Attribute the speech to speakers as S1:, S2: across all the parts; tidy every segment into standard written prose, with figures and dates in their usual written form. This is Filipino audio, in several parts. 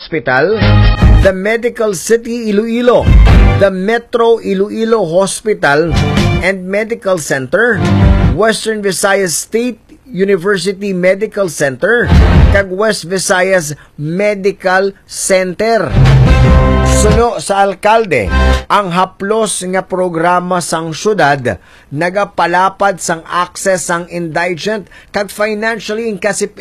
S1: Hospital, the Medical City Iloilo, the Metro Iloilo Hospital and Medical Center, Western Visayas State University Medical Center, kag West Visayas Medical Center. Suno sa alkalde, ang haplos nga programa sang syudad nagapalapad sang access sang indigent kag financially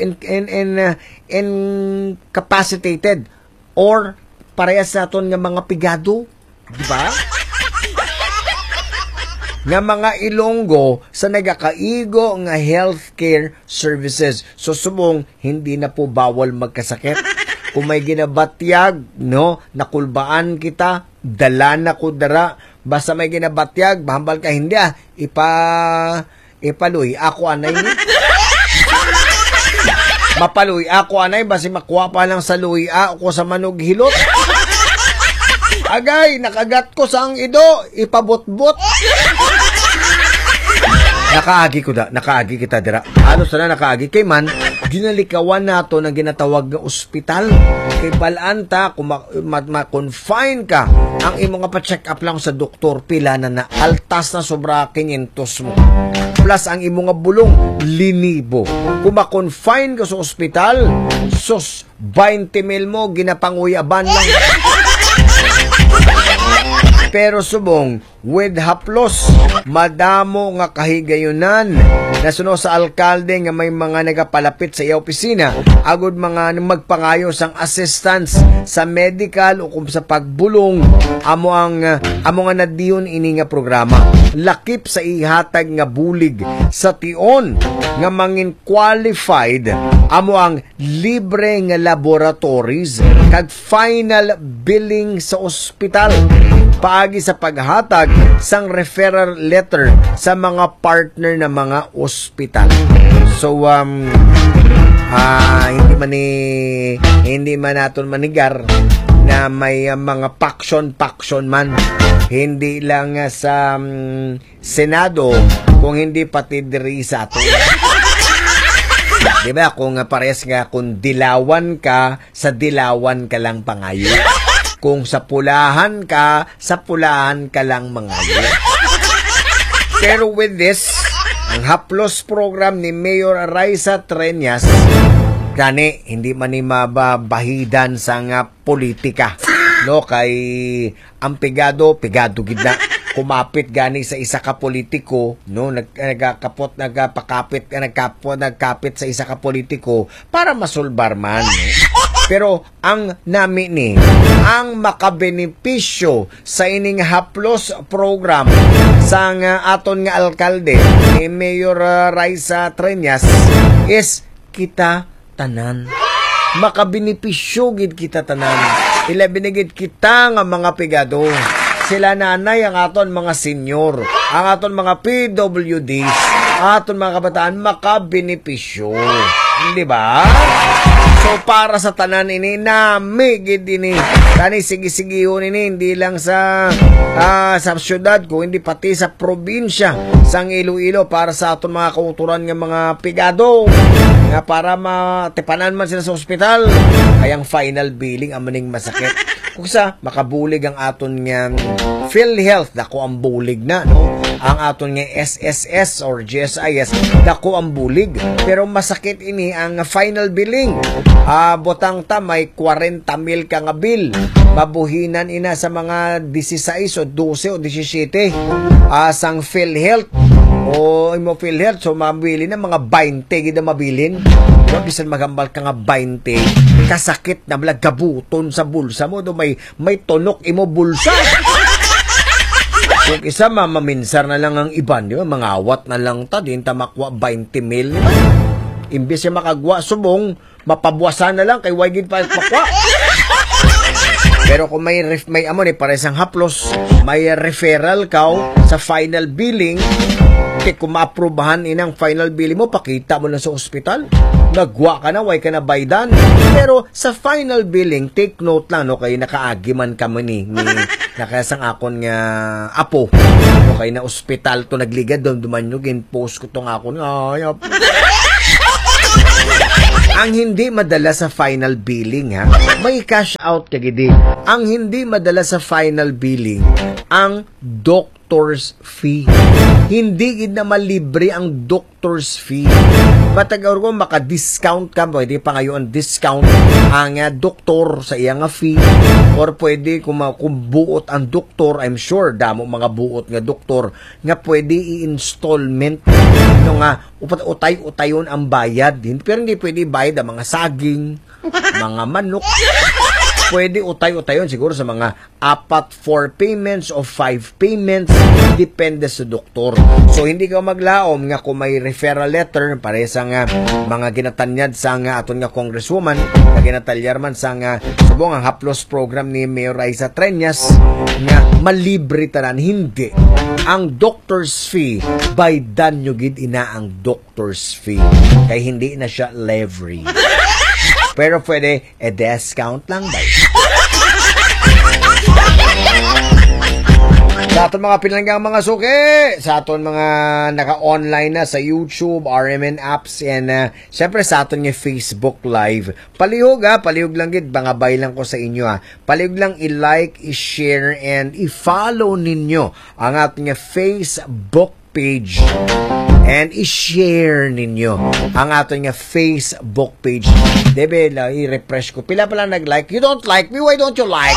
S1: incapacitated or parehas naton nga mga pigado, di ba? Nga mga Ilonggo sa nagakaigo nga healthcare services. So subong hindi na po bawal magkasakit. Kung may ginabatyag, no, nakulbaan kita, dala na ko dara. Basta may ginabatyag, bahambal ka hindi ipaluy ako anay ni. Mapaluy ako anay, basi makuha pa lang sa luy ako sa manog hilot. Agay, nakagat ko sa ang ido, ipabot-bot. Nakaagi kita dira. Ano sana nakaagi kay man, ginalikawan nato na ginatawag nga ospital. Kay balanta, kung ma-confine ka, ang imo nga pa-check up lang sa doktor, pila na altas na sobra 500 mo. Plus, ang imo nga bulong, 1,000. Kung ma-confine ka sa ospital, sus, 20,000 mo, ginapanguyaban lang. Pero subong, with haplos, madamo nga kahigayunan na suno sa alkalde nga may mga nagapalapit sa iya opisina, agud mga magpangayo sang assistance sa medical o kung sa pagbulong amo nga nadiyon ini nga programa. Lakip sa ihatag nga bulig sa tion nga mangin qualified amo ang libre nga laboratories kag final billing sa ospital paagi sa paghatag sang referral letter sa mga partner na mga ospital. So hindi man naton manigar na may mga paksyon man, hindi lang sa Senado, kung hindi pati diri sa ato. Diba, kung parehas nga, kung dilawan ka, sa dilawan ka lang pangayo. Kung sa pulahan ka lang mangayo. Pero with this, ang haplos program ni Mayor Raisa Treñas, gani, hindi man ni mababahidan sa nga politika. No, kay ang pigado gid na kumapit gani sa isa ka politiko, no, nagkapit sa isa ka politiko para masulbar man, no? Pero ang nami ni, ang makabenepisyo sa ining haplos program sa aton nga alkalde ni Mayor Raisa Treñas is kita tanan. Makabenepisyo gid kita tanan. Ilabinigid kita nga mga pigado. Sila nanay ang aton mga senior, ang aton mga PWDs, aton mga kabataan makabenepisyo. Di ba? So para sa tanan ini nami gid ini. Tani sige-sigihon ini hindi lang sa syudad ko, hindi pati sa probinsya sang Iloilo para sa aton mga kauturan nga mga pigado nga para matipanan man sila sa ospital. Kayang final billing amaning masakit. Kung sa makabulig ang aton nga PhilHealth, dako ang bulig na, no? Ang aton nga SSS or GSIS, dako ang bulig. Pero masakit ini ang final billing. Botang ta may 40,000 ka nga bill. Mabuhinan ina sa mga 16 o 12 o 17 sang PhilHealth. O imo PhilHealth, so mabili na mga 20 gid mabilin. Wa bisan magambal ka nga 20, kasakit na bala gabuton sa bulsa mo do may tunok imo bulsa. Kung isa mamaminsar na lang ang iban, di ba? Mangawat na lang ta, din ta makwa 20,000 naman. Imbis siya makagwa subong, mapabwasan na lang kay wagid pa pakwa. Pero kung may paresang haplos, may referral ka sa final billing, kung maaprubahan inang final billing mo, pakita mo lang sa ospital. Nagwa ka na, way ka na baydan. Pero sa final billing, take note lang, no, kay nakaagiman ka mo ni nakasang akon nga apo. No, kay na ospital to nagligad, duman nyo, gin-post ko tong akon. Ang hindi madala sa final billing, ha, may cash out kagidi. Ang hindi madala sa final billing, ang doctor's fee. Hindi gid na malibre ang doctor's fee. Patagaw ko maka-discount ka, pwede pa ngayon discount ang doktor sa iyang fee, or pwede kung buot ang doktor, I'm sure damo mga buot nga doktor nga pwede i-installment nga utay-utayon ang bayad. Pero hindi pwede bayad ang mga saging, mga manok. Pwede utay-utayon siguro sa mga 4 payments o 5 payments, depende sa doktor. So hindi ka maglaom nga kung may referral letter pare sa nga mga ginatanyad sa nga aton nga congresswoman, nga ginatalyar man sa nga subong ang haplos program ni Mayor Raisa Treñas nga malibre tanan. Hindi. Ang doctor's fee, by dan nyo gid ina ang doctor's fee. Kaya hindi na siya levery. Pero pwede, discount lang ba? Sa aton mga pinanggang mga suki, sa aton mga naka-online na sa YouTube, RMN apps, and syempre sa aton nga Facebook Live. Palihog palihog lang gid, bangabay lang ko sa inyo Palihog lang i-like, i-share, and i-follow ninyo ang aton nga Facebook page. And i-share ninyo ang aton nga Facebook page. Debe, i-refresh ko. Pila pa lang nag-like. You don't like me? Why don't you like?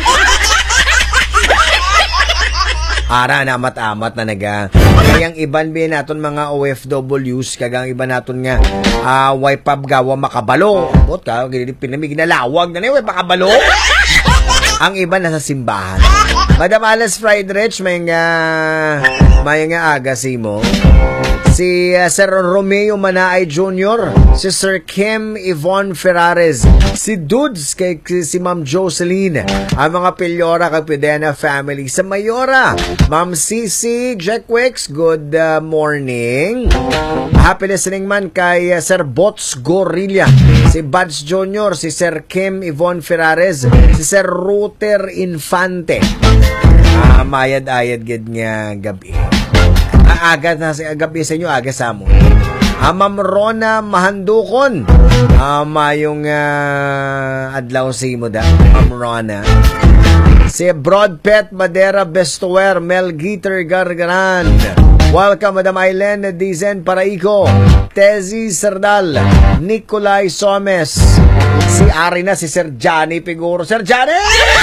S1: Ara na amat-amat na naga. Kayang iban bin naton mga OFWs, kagang iba naton nga wipe up gawa makabalo. Bot ka, pinamig na lawag na wipe makabalo. Ang iba nasa simbahan. Madam Alice Fried Rich, may nga agasi mo. Si Sir Romeo Manaay Jr., si Sir Kim Yvonne Ferrares, si Dudes, kay si Ma'am Jocelyn, ang mga Pilyora kay Pidena family, sa Mayora, Ma'am Cici Jackwix, good morning. Happy listening man kay Sir Bots Gorilla, si Buds Jr., si Sir Kim Yvonne Ferrares, si Sir Router Infante. Mayad-ayad gid nga gabi. Agad na sa gabi sa inyo, aga sa mo. Ma'am Rona Mahandukon. Mayong adlaw sa imo da, Ma'am Rona. Si Broad Pet Madera Bestower, Mel Gitter Gargaran. Welcome, Madam Aileen Dizen Paraico, Tezi Serdal, Nicolay Somes. Si Ari na, si Sir Johnny Piguro. Sir Johnny!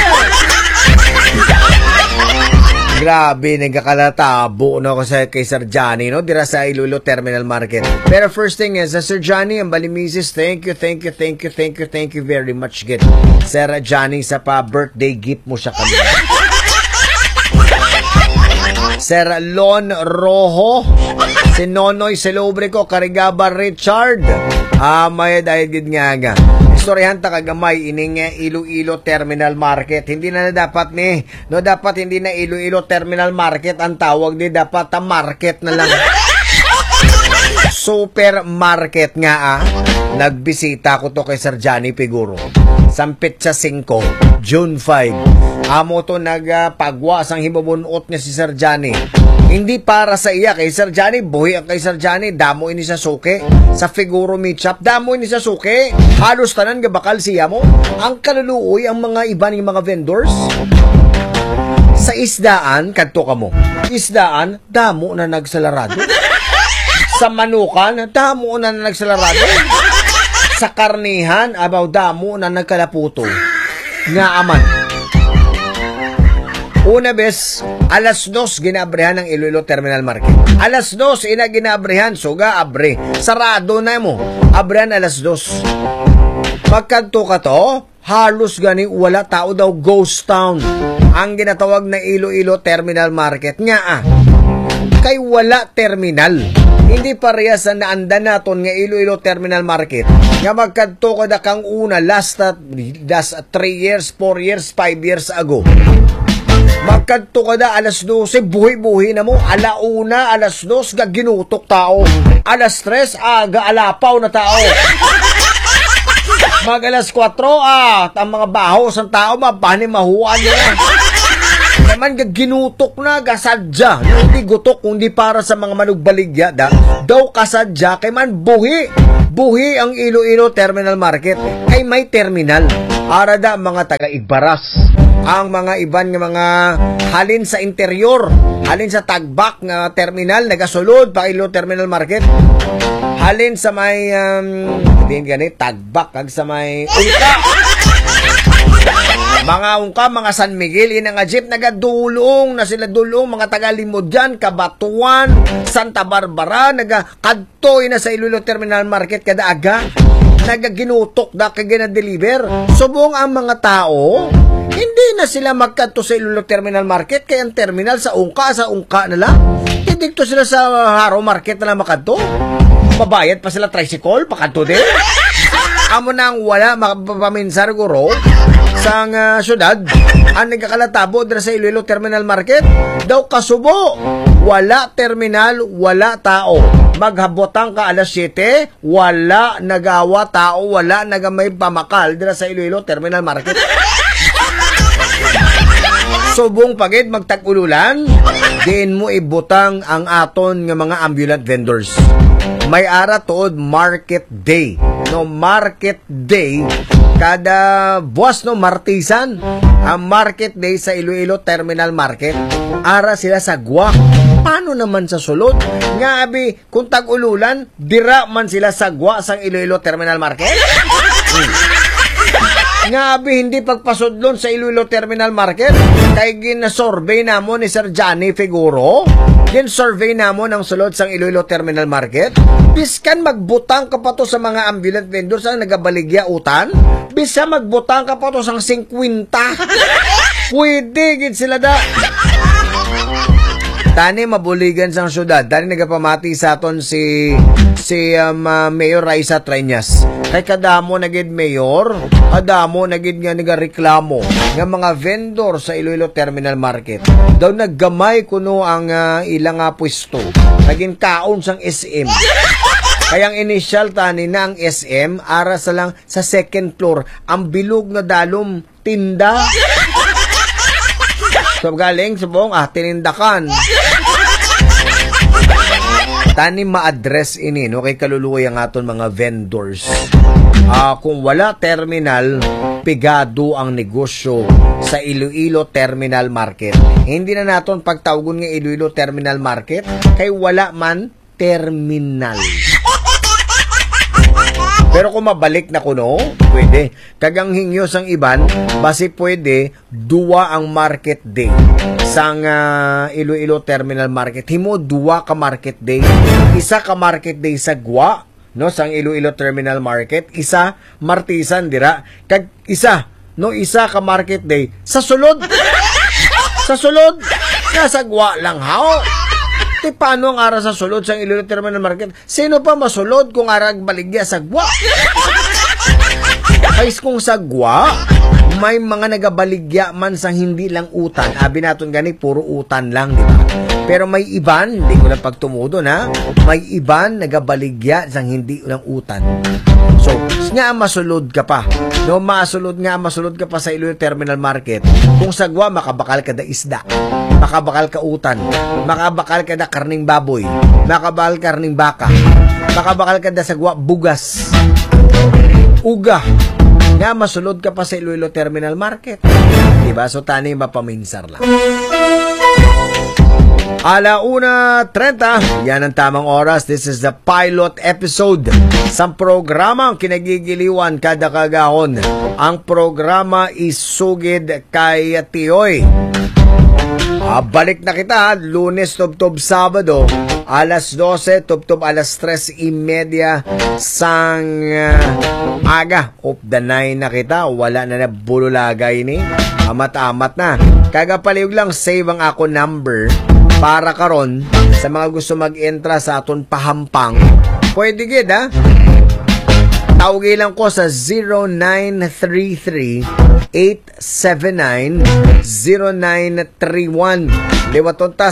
S1: Grabe, nagkakalatabo na ako kay Sir Johnny, no? Dira sa Iloilo Terminal Market. Pero first thing is, Sir Johnny, ang balimisis, thank you very much, Git. Sir Johnny, sa pa-birthday gift mo siya kami. Sir Lon Rojo, si Nonoy Selobre ko, Karigaba Richard. May dahil gid nga. Istoryahan ta kagamay ining Iloilo Terminal Market. Hindi na dapat ni, no, dapat hindi na Iloilo Terminal Market ang tawag, di dapat market na lang. Supermarket nga Nagbisita ko to kay Sir Johnny Piguro. Sampit sa 5, June 5. Amo to nagpagwa sang himabunot niya si Sir Johnny. Hindi para sa iya kay Sir Johnny, buhi ang kay Sir Johnny, damo ini sa suke. Sa Figuro Meat Shop, damo ini sa suke. Halos tanan nga bakal siya mo. Ang kaluluoy ang mga iba ng mga vendors. Sa isdaan, kadto ka mo. Isdaan, damo na nagsalarado. Sa manukan, damo na nagsalarado. Sa karnihan, abaw damo na nagkalaputo. Nga aman. Una bes, alas 2 ginabrehan ng Iloilo Terminal Market. Alas 2 ina ginabrehan, suga abre. Sarado na mo. Abrehan alas 2. Pagkanto ka to, halos gani wala tao daw, ghost town. Ang ginatawag na Iloilo Terminal Market. Nga kay wala terminal. Hindi parehas sa naanda naton nga Iloilo Terminal Market. Nga magkanto ka da kang una last 3 years, 4 years, 5 years ago. Magkanto ka da alas 12, buhi-buhi na mo. Alauna, alas 2, ginutok tao. Alas 3, gaalapaw na tao. Mag alas 4, ang mga baho sa tao, mabani mahuan nila. Naman ginutok na, kasadya. Hindi gutok, kundi para sa mga manugbaligya da. Daw kasadya, kay man buhi. buhi ang Iloilo Terminal Market kay may terminal. Arada mga taga-Igbaras, ang mga iban nga mga halin sa interior, halin sa Tagbak nga terminal, nagasulod pa Iloilo Terminal Market. Halin sa may din ganit Tagbak kag sa may Ungka. Mga Ungka, mga San Miguel, ina nga jeep nagadulong na sila dulong, mga taga-Limod dyan, Kabatuan, Santa Barbara, nagadtoy na sa Iloilo Terminal Market kada aga, nagaginutok na kagina-deliver. Subong ang mga tao, hindi na sila magkadto sa Iloilo Terminal Market, kaya ang terminal sa Ungka na lang. Hindi to sila sa Haro Market na lang makadto. Mabayad pa sila tricycle, pakadto din. Amo nang wala mapapaminsar guro sa syudad ang nagkakalatabo dira sa Iloilo Terminal Market daw kasubo, wala terminal, wala tao. Maghabotang ka alas 7, wala nagawa tao, wala nagamay pamakal dira sa Iloilo Terminal Market. Subong pagid magtag-ululan, diin mo ibutang ang aton nga mga ambulant vendors. May ara tuod market day. No, market day kada buwas no martisan ang market day sa Iloilo Terminal Market. Ara sila sa Guak. Paano naman sa sulod? Nga abi kung tag-ululan, dira man sila sa Guak sang Iloilo Terminal Market. Nga abi hindi pagpasudlon sa Iloilo Terminal Market kay gina-survey namo ni Sir Johnny Figuro. Gin-survey namo ng sulod sang Iloilo Terminal Market. Biskan magbutang ka pa to sa mga ambulant vendors ang nagabaligya utan. Bisa magbutang ka pa to sang 50. Pwede gid sila da. Tani mabuligan sang syudad. Tani nagapamati sa aton si Mayor Raisa Treñas. Kay kadamo na gid mayor, kadamo na gid nga nagareklamo nga mga vendor sa Iloilo Terminal Market. Daw naggamay kuno ang ilang pwesto. Naging kaon sang SM. Kayang initial tani na ang SM ara sa lang sa second floor ang bilog na dalom tinda. So galing subong tinindakan. Tani ma-address ini no kay kaluluoy ang aton mga vendors. Kung wala terminal, pigado ang negosyo sa Iloilo Terminal Market. Hindi na naton pagtawgon nga Iloilo Terminal Market kay wala man terminal. Pero kung mabalik na kuno, pwede. Kagang hingyos ang iban, basi pwede, duwa ang market day. Sang Iloilo Terminal Market. Himo, duwa ka market day. Isa ka market day sa Gwa, no, sang Iloilo Terminal Market. Isa, martisan, dira. Kag isa, no, isa ka market day sa sulod. Sa sulod, nasa Gwa lang, hao. Ti paano ang ara sa sulod sa Iloilo Terminal Market? Sino pa masulod kung arag baligya sa Gwa? Kais kung sa Gwa, may mga nagabaligya man sa hindi lang utan. Abi naton gani, puro utan lang, di ba? Pero may iban, hindi ko lang pagtumudo na, may iban nagabaligya sa hindi lang utan. So, nga masulod ka pa. No, masulod ka pa sa Iloilo Terminal Market. Kung sa Gwa, makabakal ka da isda. Makabakal ka utan. Makabakal ka da karning baboy. Makabakal karning baka. Makabakal ka da sa Gwa, bugas. Uga. Nga masulod ka pa sa Iloilo Terminal Market. Diba? So, tani mapaminsar lang. 1:30, yan ang tamang oras. This is the pilot episode sa programa ang kinagigiliwan kada kagahon. Ang programa Isugid kay Tioy. Balik na kita, Lunes, Tubtob, Sabado, alas 12, Tubtob, alas 3:30 sang aga. Of the 9 na kita, wala na nabululagay ni. Amat-amat na. Kagapaliw lang, save ang ako number para karon sa mga gusto mag-entra sa aton pahampang. Pwede gid ha. Tawagin lang ko sa 0933-879-0931. Liwaton ta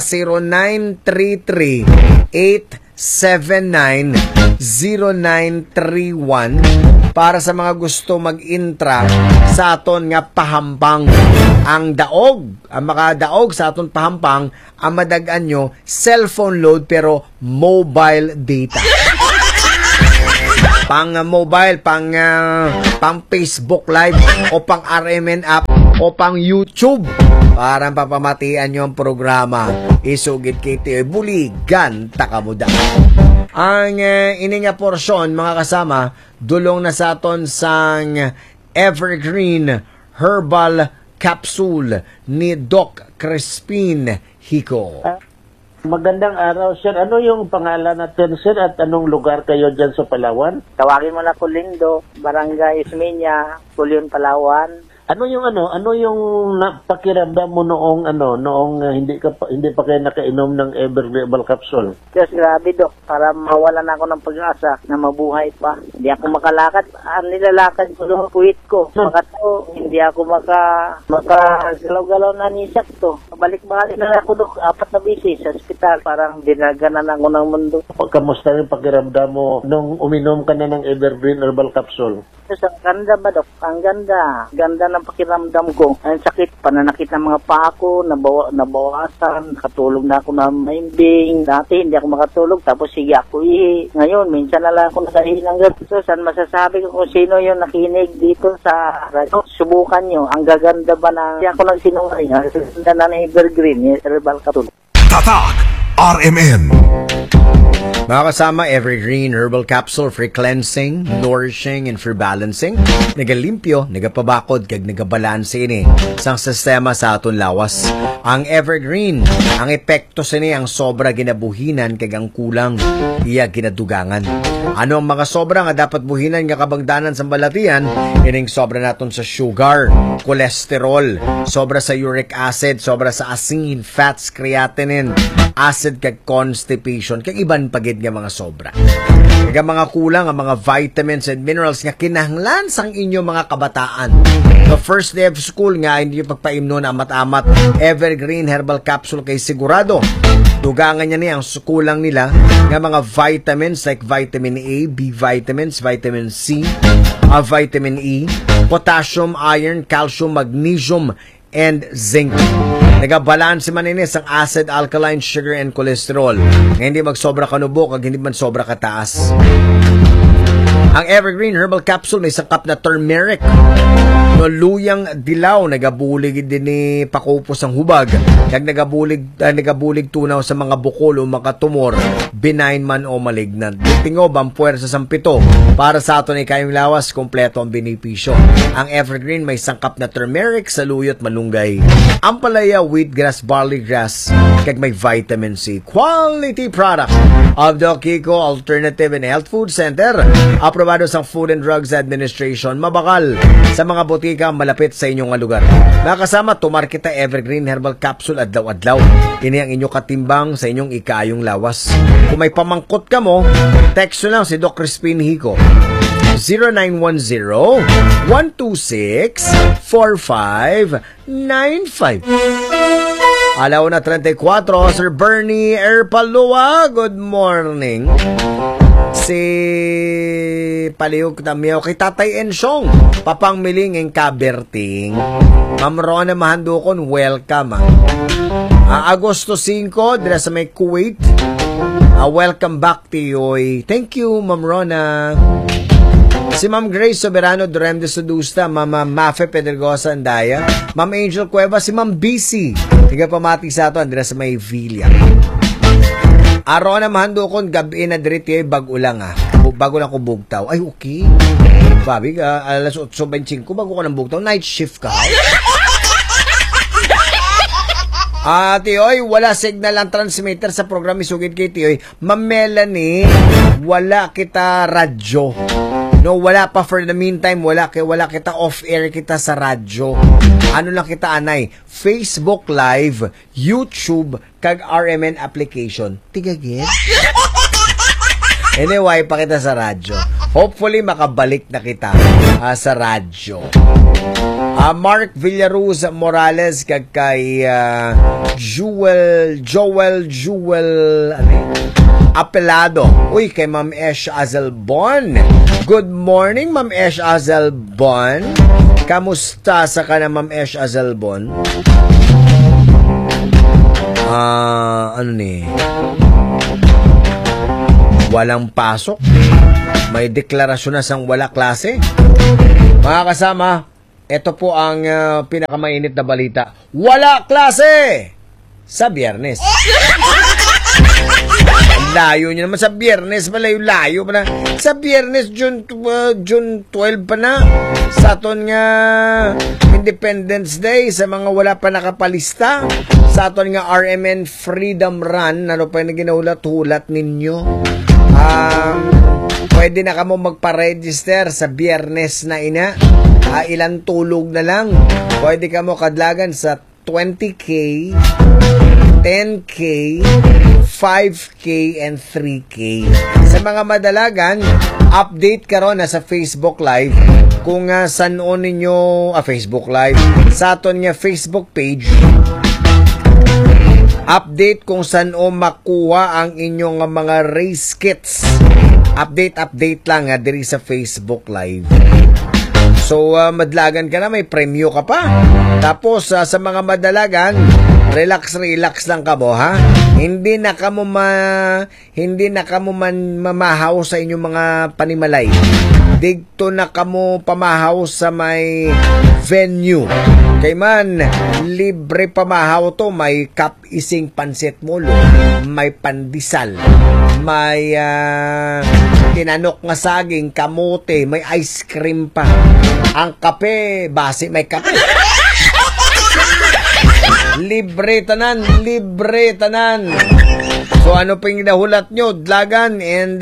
S1: 0933-879-0931 para sa mga gusto mag-intra sa aton nga pahampang. Ang daog, ang makadaog sa aton pahampang, ang madagan nyo, cellphone load pero mobile data. pang mobile, pang Facebook Live, o pang RMN app, o pang YouTube. Parang papamatian nyo ang programa. Isugid kiti, buligan, takamuda. Ang ininga porsyon, mga kasama, dulong na sa aton sang Evergreen Herbal Capsule ni Doc Crispin Hico.
S2: Magandang araw, sir. Ano yung pangalan natin, sir, at anong lugar kayo dyan sa Palawan?
S3: Tawagin mo na ko Lindo, Barangay Ismeña, Pulion, Palawan.
S2: Ano yung pakiramdam mo noong hindi pa kayo nakainom ng Evergreen Herbal Capsule?
S3: Diyos, grabe, Dok. Para mawalan ako ng pag-asa na mabuhay pa. Hindi ako makalakad. Ang nilalakad ko ng puwit ko. Makato, hindi ako makagalaw-galaw na nisak to. Balik-balik na ako, Dok. 4 na bisis sa ospital. Parang dinaganan ako ng mundo.
S2: Kamusta yung pakiramdam mo nung uminom ka na ng Evergreen Herbal Capsule?
S3: Diyos, ang ganda ba, Dok? Ang ganda. Ganda ng pakiramdam ko. Ang sakit, pananakit ng mga paa ko, nabawasan, nakatulog na ako na maimbing. Dati hindi ako makatulog, tapos sige ako ihi. Ngayon, minsan na lang ako nakahilang ganito. Saan masasabi ko kung sino yung nakinig dito sa radyo? Subukan nyo, ang gaganda ba na hindi ako nagsinungaling. Ang ganda na Evergreen, Herbal Capsule.
S4: Tatak RMN.
S1: Mga kasama, Evergreen Herbal Capsule, free cleansing, nourishing, and free balancing. Nagalimpyo, nagapabakod, kag nagabalanse ini sang sistema sa aton lawas. Ang Evergreen, ang epekto sa ni ang sobra ginabuhinan kag ang kulang iya ginadugangan. Ano ang mga sobra nga dapat buhinan nga kabangdanan sa balatian? Ining sobra naton sa sugar, cholesterol, sobra sa uric acid, sobra sa asin, fats, creatinine, acid kag constipation, kag iban pagid nga mga sobra. Kag mga kulang ang mga vitamins and minerals nga kinahanglan sang inyo mga kabataan. The first day of school nga hindi yung pagpaimno na amat-amat Evergreen Herbal Capsule kay sigurado dugangan niya ang kulang nila nga mga vitamins like vitamin A, B vitamins, vitamin C, vitamin E, potassium, iron, calcium, magnesium, and zinc. Nagabalanse man inis ang acid, alkaline, sugar, and cholesterol. Nga hindi magsobra kanubo kag hindi man sobra kataas. Ang Evergreen Herbal Capsule may sangkap na turmeric, no luyang dilaw, nagabulig din ni pakupos ang hubag, kag nagabulig tunaw sa mga bukol o mga tumor, benign man o malignant. Tingob ang puwersa sa pito para sa aton ay kayong lawas, kompleto ang benepisyo. Ang Evergreen may sangkap na turmeric, saluyot, malunggay, ampalaya, wheatgrass, barley grass, kag may vitamin C. Quality product of the Kiko Alternative and Health Food Center, aprobado sa Food and Drugs Administration, mabakal sa mga botika malapit sa inyong lugar. Nakasama, tumar kita Evergreen Herbal Capsule adlaw-adlaw. Ini ang inyong katimbang sa inyong ikayong lawas. Kung may pamangkot ka mo, text lang si Doc Crispin Hico. 0910-126-4595. Alaw na 34, Sir Bernie Erpalua, good morning. Si Palihog Tamiyo kay Tatay Ensyong, Papang Miling ng Kaberting. Ma'am Rona Mahandukon, welcome. Agosto 5, dira sa may Kuwait. Welcome back to you. Thank you, Ma'am Rona. Si Ma'am Grace Soberano Durem de Sudusta, Ma'am Mafe Pedregosa Andaya, Ma'am Angel Cueva, si Ma'am BC. Tiga pamati sa ato, andira sa may Villa. Araw na mahandukon, gabi na diriti ay bago lang bago lang ko bugtaw. Ay, okay. Babi, alas 8:25, bago ko ng bugtaw. Night shift ka. Tiyoy, wala signal ang transmitter sa program isugid kay Tiyoy. Ma'am Melanie, wala kita radyo. No, wala pa for the meantime, wala kita off-air kita sa radyo. Ano lang kita anay? Facebook Live, YouTube, kag RMN application. Tigagit. Anyway, pa kita sa radyo. Hopefully, makabalik na kita sa radyo. Mark Villaruz Morales kag kay Joel Apelado. Uy, kay Ma'am Esh Azelbon. Good morning, Ma'am Esh Azelbon. Kamusta sa ka na, Ma'am Esh Azelbon? Walang pasok. may deklarasyon na sang wala klase. Mga kasama, ito po ang pinakamainit na balita. Wala klase sa Biyernes. Layo nyo naman sa Biyernes, malayo-layo pa na. Sa Biyernes, June 12 pa na. Sa aton nga Independence Day, sa mga wala pa nakapalista. Sa aton nga RMN Freedom Run, ano pa yung ginahulat-hulat ninyo. Pwede na kamo magpa-register sa Biyernes na ina. Ilang tulog na lang. Pwede kamo kadlagan sa 20K, 10K, 5K, and 3K. Sa mga madalagan, update karon na sa Facebook Live kung saan ninyo Facebook Live sa aton nga Facebook page. Update kung saan makuha ang inyong mga race kits. Update lang diri sa Facebook Live. So, madlagan ka na, may premyo ka pa. Tapos, sa mga madalagan, relax lang ka mo, ha? Hindi na ka mo mamahaw sa inyong mga panimalay. Digto na ka mo pamahaw sa may venue. Kay man, libre pamahaw to. May ising pansit mulo, may pandesal, may tinanok nga saging, kamote, may ice cream pa. Ang kape, base may kape. Libre tanan. So ano pang inahulat nyo? Dlagan and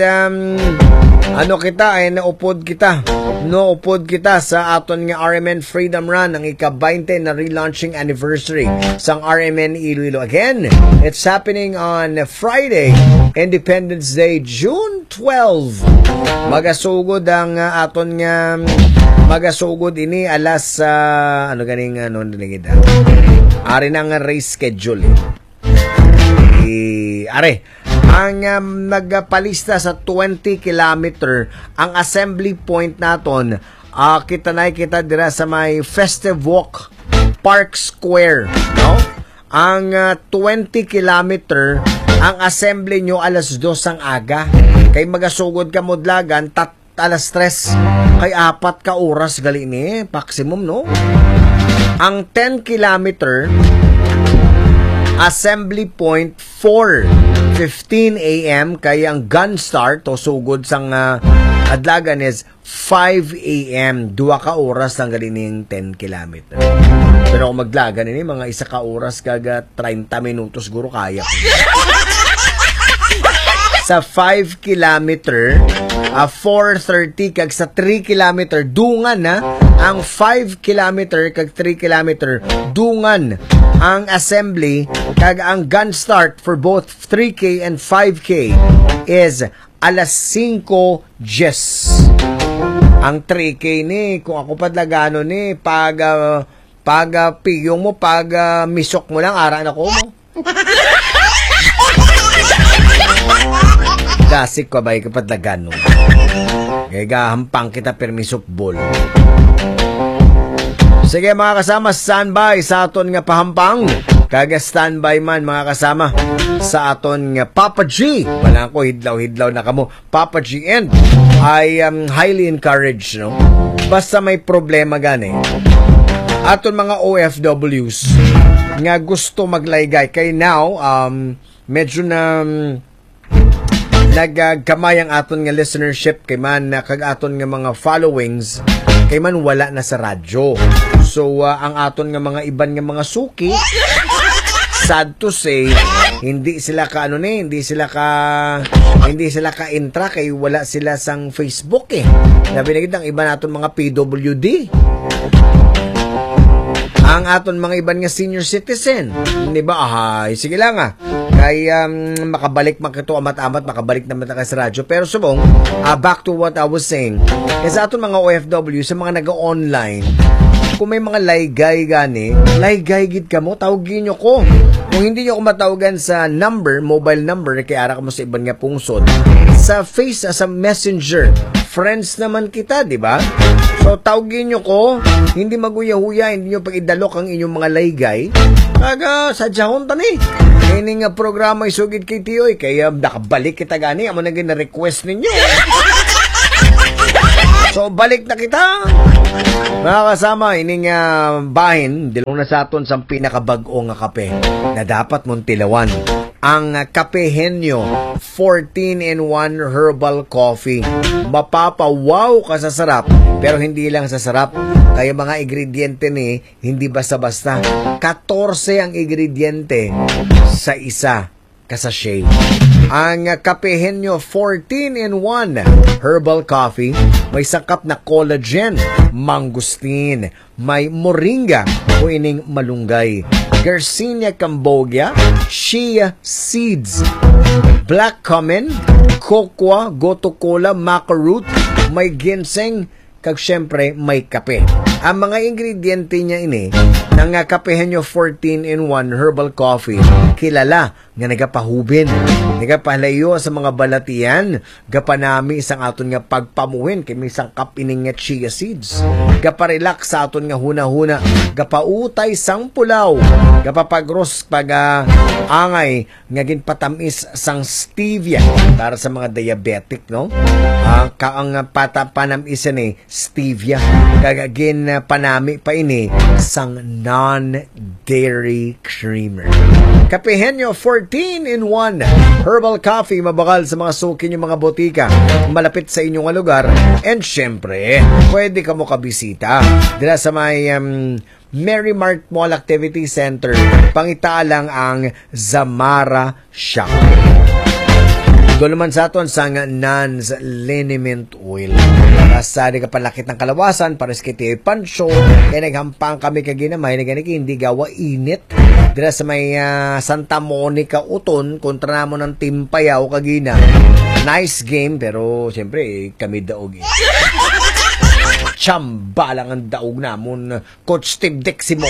S1: naupod kita sa aton nga RMN Freedom Run, ang ika-20 na relaunching anniversary sang RMN Iloilo. Again, it's happening on Friday, Independence Day, June 12. Magasugod ang aton nga magasugod ini alas ari na nga race schedule. Ang nagpalista sa 20 kilometer ang assembly point naton, kita dira sa may Festive Walk Park Square, no? Ang 20 kilometer ang assembly nyo alas 2 ang aga. Kay magasugod ka modlagan alas 3 kay 4 ka oras gali ni maximum, no? Ang 10 kilometer assembly point 4:15 a.m. kay ang gun start o sugod sang adlagan is 5 a.m. 2 ka oras ang ganining 10 kilometer. Pero kung maglagan ini mga 1 ka oras kaga 30 minutos guro kaya. Sa 5 kilometer 4:30 kag sa 3 kilometer dungan na ang 5 kilometer kag 3 kilometer dungan ang assembly kag ang gun start for both 3K and 5K is alas 5:10. Ang 3K ni kung ako padlagano ni pag piyong mo misok mo lang ara na ko mo. Dasik ko ba kapag lagano? Kaya gahampang kita permisok bol. Sige mga kasama, standby sa aton nga pahampang. Kaga standby man mga kasama sa aton nga Papa G. Wala ko hidlaw na kamo. Papa G and I am highly encouraged, no? Basta may problema gani. Aton mga OFWs nga gusto maglaygay kay now medyo na naggamay ang aton nga listenership kay man kag aton nga mga followings kay man wala na sa radyo. So ang aton nga mga iban nga mga suki, sad to say, hindi sila ka hindi sila ka intra kay wala sila sang Facebook eh. Labi na gid ang iba naton mga PWD. Ang aton mga iban nga senior citizen, di ba? Sige lang kay makabalik amat-amat makabalik naman ka sa radyo. Pero subong back to what I was saying, kasi aton mga OFW sa mga naga-online, kung may mga laygay laygay gid ka mo, tawagin nyo ko. Kung hindi nyo ako matawagan sa mobile number, kaya ara ka mo sa iban nga pungsod, sa sa messenger, friends naman kita, di ba? So, tawagin nyo ko, hindi maguya-huya, hindi nyo pag-idalok ang inyong mga laygay, kaga sa jahon tani. Kaya nga programa isugid kay Tiyoy, kaya nakabalik kita gani, amo na gina-request ninyo. So, balik na kita. Mga kasama, ining bahin, dilong na sa aton sa pinakabag-o nga kape na dapat mong tilawan. Ang Kape Henyo 14-in-1 herbal coffee. Mapapawaw ka sa sarap, pero hindi lang sa sarap. Kaya mga ingrediente ni, hindi basta-basta. 14 ang ingrediente sa isa kasashay. Ang Kape Henyo 14-in-1 herbal coffee, may sakap na collagen, mangustin, may moringa o ining malunggay, Garcinia cambogia, chia seeds, black cumin, cocoa, goto cola, maca root, may ginseng, kag syempre may kape. Ang mga ingrediente niya ini ng Kape Henyo 14-in-1 herbal coffee, kilala nga nagapahubin, nagapalayo sa mga balatian, gapanami isang aton nga pagpamuhin kay isang cup ining nga chia seeds, gaparelax sa aton nga huna-huna, gapautay sang pulaw, gapapagros pag angay nga ginpatamis sang stevia para sa mga diabetic, no? Ang panamis ni stevia, kagagin panami pa ini sang non-dairy creamer. Kape Henyo 14-in-1 herbal coffee, mabakal sa mga suki nyo mga botika malapit sa inyong lugar, and syempre pwede ka mo kabisita dila sa may Mary Mart Mall Activity Center, pangitaalang ang Zamara Shop. Doon naman sa aton sang Nan's Liniment Oil. Kasari ka palakit ng kalawasan, pares kiti pansyo, kaya naghampang kami kaginamay, naganiki hindi gawa init. Dila sa may Santa Monica Uton, kontra namo ng Team Payaw kagina. Nice game, pero siyempre kami daog eh. Chamba lang ang daog namon, Coach Steve Deximo.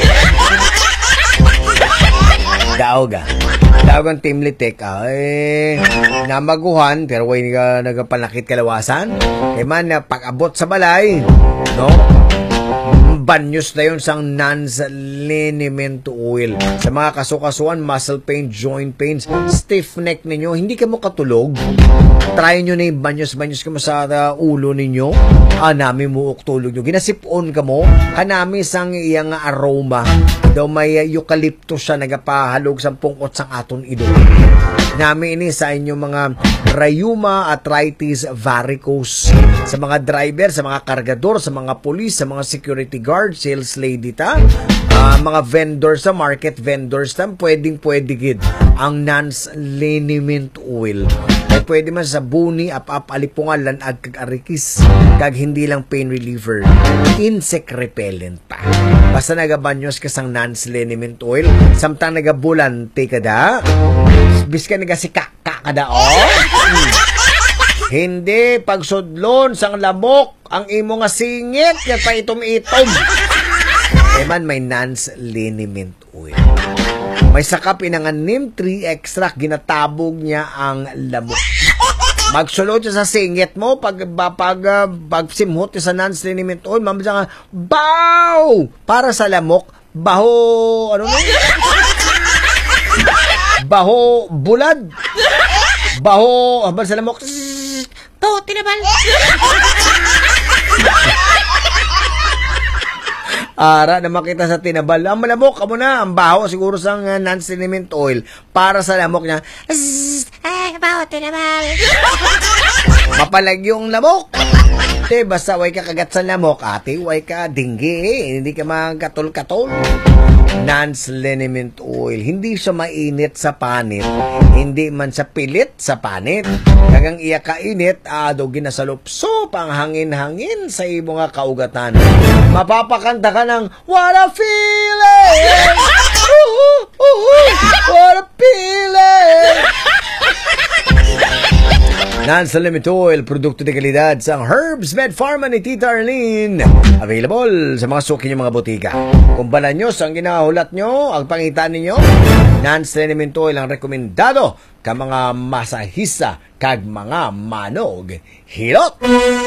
S1: Daog ang Team Litek namaguhan, pero way nagapalakit kalawasan. Kaya man, pag-abot sa balay, no? Banyos na yun sang Nan's Liniment Oil. Sa mga kasukasuan, muscle pain, joint pains, stiff neck ninyo, hindi ka mo katulog, try nyo na yung banyos ka mo sa ulo ninyo. Nami mo tulog nyo. Ginasipon ka mo, kanami sang iyang aroma. Daw may eucalyptus siya, nagapahalog sa pungkot sang aton idol. Nami ini sa inyong mga rheuma, arthritis, varicose. Sa mga driver, sa mga kargador, sa mga police, sa mga security guard, sales lady ta, mga vendors sa market vendors ta, pwede gid ang Nan's Liniment Oil. Ay pwede man sa buni, alipungan, lanag, kag arikis, kag hindi lang pain reliever, insect repellent pa. Basta nagabanyos ka sang Nan's Liniment Oil, samtang nagabulante ka da, biska nagasika kada hindi pagsudlon sang lamok ang imo nga singit nga pa itom-itom. Man may Nan's Liniment Oil. May sakap inang neem tree extract, ginatabog niya ang lamok. Magsulod siya sa singit mo pag simhot sa Nan's Liniment Oil, mamaya nga baw para sa lamok, baho baho bulad, baho habang sa lamok to tinabal. Ara na makita sa tinabal ang malamok, amo na ang baho siguro sang Nan's Liniment Oil para sa lamok niya. Baho tinabal. Mapalag yung lamok. Basta way ka kagat sa lamok, ate, way ka dinggi, hindi ka magkatol-katol. Nan's Liniment Oil, hindi siya mainit sa panit, hindi man sa pilit sa panit. Kagang iya kainit, do ginasalupso pang hangin-hangin sa imo nga kaugatan. Mapapakanta ka ng what a feeling! What a feeling! Nan's Liniment Oil, produkto de kalidad sa Herbs Med Pharma ni Tita Arlene. Available sa mga suki nyo mga botika. Kung balanyos ang ginahulat nyo, ang pangitan ninyo, Nan's Liniment Oil ang rekomendado ka mga masahista kag mga manog hilot.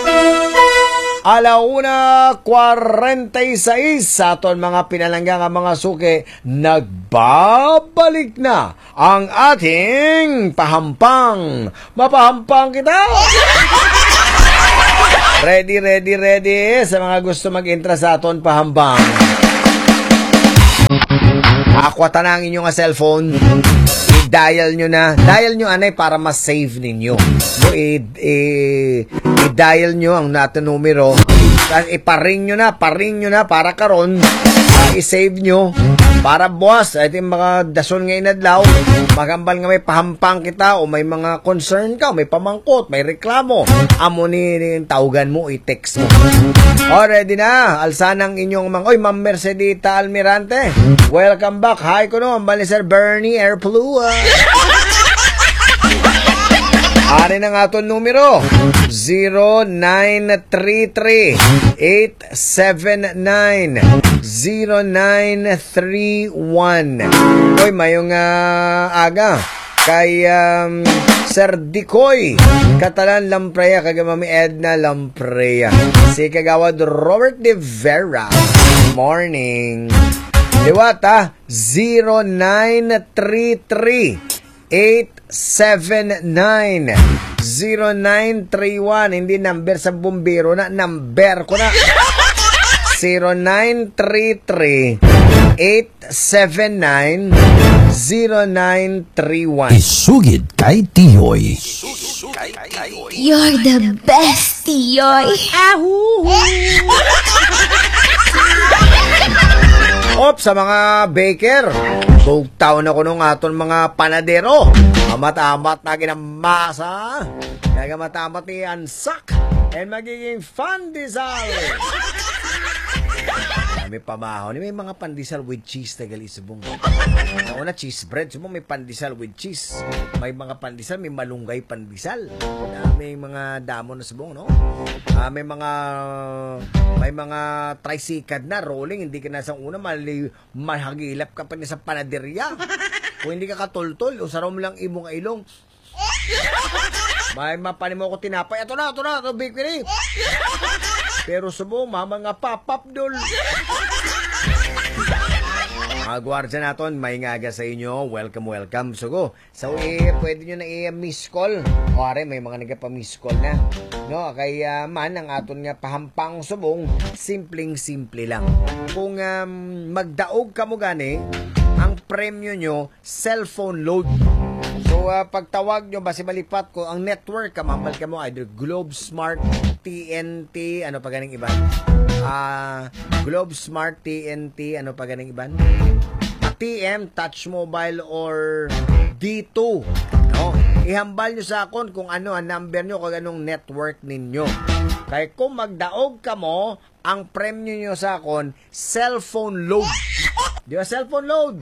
S1: 1:46 sa aton mga pinalanggang mga suki, nagbabalik na ang ating pahampang. Mapahampang kita! Ready sa mga gusto mag-intra sa aton pahambang. Ako tanangin nyo nga cellphone. I-dial nyo na. Dial nyo anay para ma-save ninyo. No, i-dial nyo ang natin numero. Iparing nyo na para karon. I-save nyo. Para boss, ito yung mga dason nga inadlaw, magambal nga may pahampang kita o may mga concern ka, may pamangkot, may reklamo. Amo ni tawgan mo, i-text mo. Ready na. Alsanang inyong oy, Ma'am Mercedita Almirante. Welcome back. Hi ko no, ambal ni Sir Bernie Airplua. Ari na nga ito numero 0933-879-0931. Oy, mayong aga kay Sir Dicoy Catalan Lampreya, kay Mami Edna Lampreya, si kagawad Robert De Vera. Morning. Diwata 0933-879-0931. Hindi number sa bumbero na, number ko na. 0933-879-0931.
S4: Isugid kay Tiyoy.
S5: You're the best, Tiyoy.
S1: Op, sa mga baker, bugtaw na ko nung aton mga panadero. Amat-amat na ginamasa. Nagamat-amat ni ansak. And magiging pandesal. May pamahaw. May mga pandesal with cheese tagali subong. Una cheese bread, subong may pandesal with cheese. May mga pandesal, may malunggay pandesal. May mga damo na subong, no? May mga tricycad na rolling, hindi ka na sa una mahagilap ka pa na sa panaderya. Kung hindi ka katultol, usaraw mo lang imong ilong. May mapanin mo ko tinapay. Ito na, bakery. Pero subong, mga papapdol. Mga gwardiya naton, may ngaga sa inyo. Welcome. So, pwede nyo na i-miss call. O, are, may mga nagpa-miss call na. No, kaya man, ang aton nga pahampang subong, simpleng-simple lang. Kung magdaog ka mo gani, ang premyo nyo, cellphone load. So, pagtawag nyo, basi malipat ko, ang network, kamambal ka mo, either Globe Smart, TNT, ano pa ganing iban? Globe Smart, TNT, ano pa ganing iban? TM, Touch Mobile, or D2. No? Ihambal nyo sa akon kung ano ang number nyo, kung anong network ninyo. Kaya kung magdaog ka mo, ang premyo nyo sa akon, cellphone load. Di ba, cellphone load?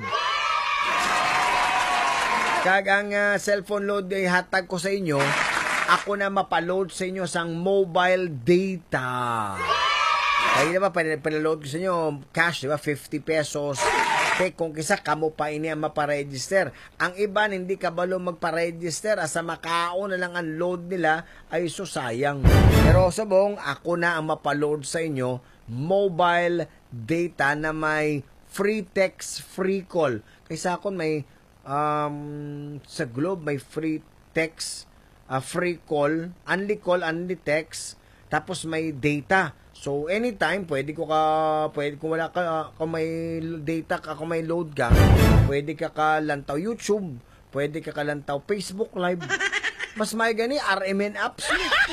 S1: Kag ang cellphone load ay hatag ko sa inyo, ako na mapaload sa inyo sang mobile data. Kaya diba, pinaload ko sa inyo, cash, diba, 50 pesos. Kaya kung kisa, kamo pa ini ang maparegister. Ang iba, hindi kabalo magparegister, asa makao na lang ang load nila, ay susayang. Pero sabong, ako na ang mapaload sa inyo, mobile data na may free text, free call. Kaysa ako may sa Globe may free text, free call, only text, tapos may data. So anytime pwede kung wala ka, kung may data ka, kung may load ka, pwede ka lantaw YouTube, pwede ka lantaw Facebook Live. Mas may gani RMN apps.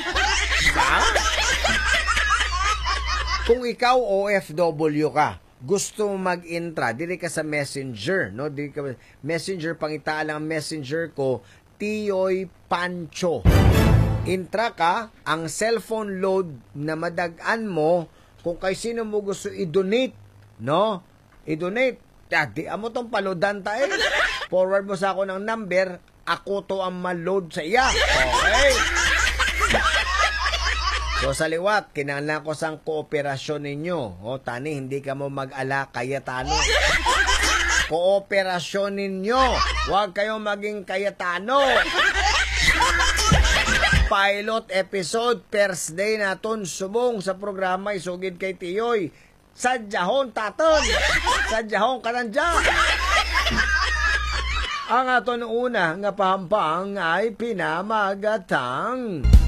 S1: Kung ikaw OFW ka, gusto mo mag-intra, dili ka sa Messenger, no? Dili ka Messenger, pangita lang Messenger ko, Tiyoy Pancho. Intra ka, ang cellphone load na madagan mo, kung kay sino mo gusto i-donate, no? I-donate. Di amo tong palodan tayo. Forward mo sa ako ng number, ako to ang ma-load sa iya. Okay? So sa liwat, kinahanglan ko sang kooperasyon ninyo. O tani, hindi ka mo mag-ala kayatano. Kooperasyon ninyo. Huwag kayong maging kayatano. Pilot episode, first day naton subong sa programa Isugid kay Tiyoy. Sadyahon taton. Sadyahon kanandya. Ang aton una nga pahampang ay pinamagatang